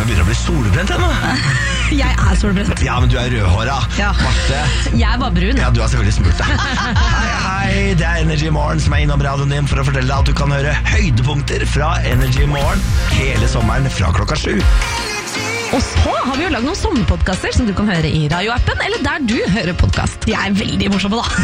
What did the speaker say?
begynner å bli solbrent ennå. Jeg er solbrent. Ja, men du er rødhåra. Ja. Marte. Jeg var brun. Ja, du har selvfølgelig smurt deg. Hei, det er Energy Morgen som er innom radioen din for å fortelle deg at du kan høre høydepunkter fra Energy Morgen hele sommeren fra 7:00. Og så har vi jo laget noen sommerpodcaster som du kan høre i Radio-appen, eller der du hører podcast. De er veldig morsomme da.